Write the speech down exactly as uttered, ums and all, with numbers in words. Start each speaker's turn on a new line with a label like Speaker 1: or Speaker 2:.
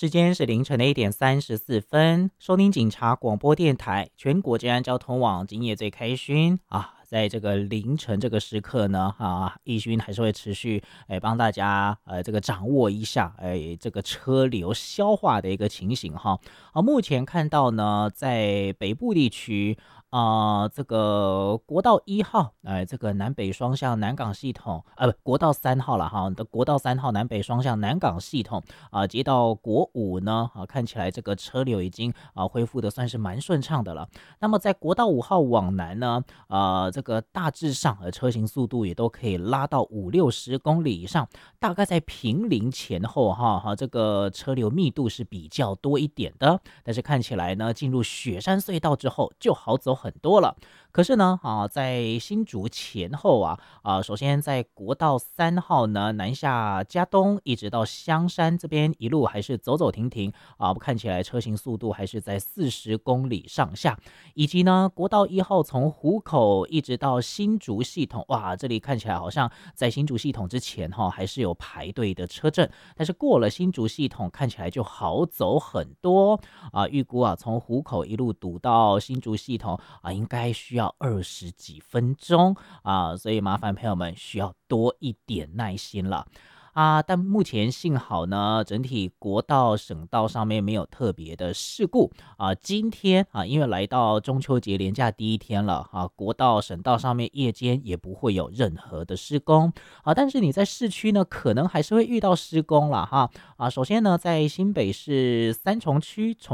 Speaker 1: 时间是凌晨的一点三十四分，收听警察广播电台全国治安交通网，今夜最开勋啊，在这个凌晨这个时刻呢，啊，义勋还是会持续哎帮大家呃这个掌握一下哎这个车流消化的一个情形哈。啊，目前看到呢，在北部地区。啊、呃，这个国道一号，哎，这个南北双向南港系统，呃，不，国道三号了哈，的国道三号南北双向南港系统啊，接到国五呢，啊，看起来这个车流已经啊恢复的算是蛮顺畅的了。那么在国道五号往南呢，呃，这个大致上呃车行速度也都可以拉到五六十公里以上，大概在平林前后哈哈，这个车流密度是比较多一点的。但是看起来呢，进入雪山隧道之后就好走很多了。可是呢，啊，在新竹前后啊，啊，首先在国道三号呢，南下嘉东，一直到香山这边一路还是走走停停啊，看起来车行速度还是在四十公里上下。以及呢，国道一号从湖口一直到新竹系统，哇，这里看起来好像在新竹系统之前哈、哦，还是有排队的车阵，但是过了新竹系统，看起来就好走很多啊。预估啊，从湖口一路堵到新竹系统啊，应该需要二十几分钟啊，所以麻烦朋友们需要多一点耐心了。啊，但目前幸好呢，整体国道、省道上面没有特别的事故啊。今天啊，因为来到中秋节连假第一天了啊，国道、省道上面夜间也不会有任何的施工啊。但是你在市区呢，可能还是会遇到施工了哈啊。首先呢，在新北市三重区。